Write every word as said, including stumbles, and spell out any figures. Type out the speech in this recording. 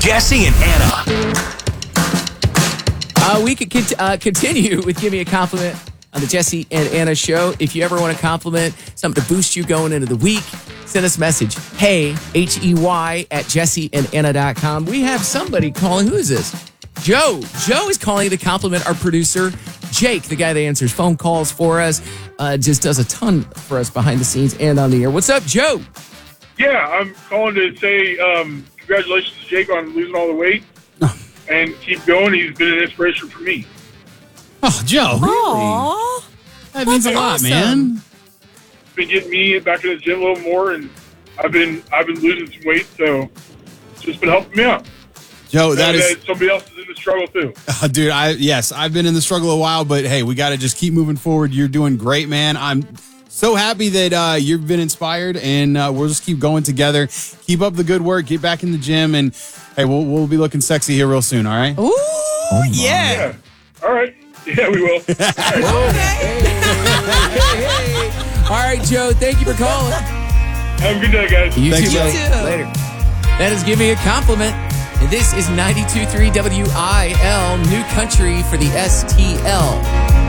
Jesse and Anna. Uh, we could cont- uh, continue with Give Me a Compliment on the Jesse and Anna show. If you ever want a compliment, something to boost you going into the week, send us a message. Hey, H E Y, at jesse and anna dot com. We have somebody calling. Who is this? Joe. Joe is calling to compliment our producer, Jake, the guy that answers phone calls for us. Uh, just does a ton for us behind the scenes and on the air. What's up, Joe? Yeah, I'm calling to say um, congratulations to Jake on losing all the weight. And keep going. He's been an inspiration for me. Oh, Joe. Aww. That means a lot, awesome. man. Been getting me back to the gym a little more, and I've been I've been losing some weight, so it's just been helping me out. Joe, that and, is... uh, somebody else is in the struggle, too. Uh, dude, I yes, I've been in the struggle a while, but hey, we got to just keep moving forward. You're doing great, man. I'm so happy that uh, you've been inspired, and uh, we'll just keep going together. Keep up the good work. Get back in the gym, and hey, we'll we'll be looking sexy here real soon. All right? Ooh, Oh, yeah. Yeah. All right. Yeah, we will. Hey, hey, hey. All right, Joe, thank you for calling. Have a good day, guys. You Thanks, too, Joe. buddy. You too. Later. That is Give Me a Compliment. And this is ninety-two point three W I L, New Country for the S T L.